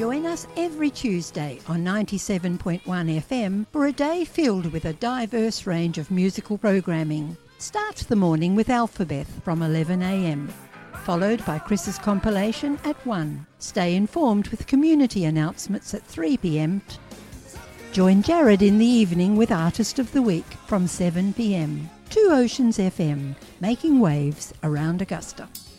Join us every Tuesday on 97.1 FM for a day filled with a diverse range of musical programming. Start the morning with Alphabet from 11am, followed by Chris's compilation at 1. Stay informed with community announcements at 3pm. Join Jared in the evening with Artist of the Week from 7pm. 2 Oceans FM, making waves around Augusta.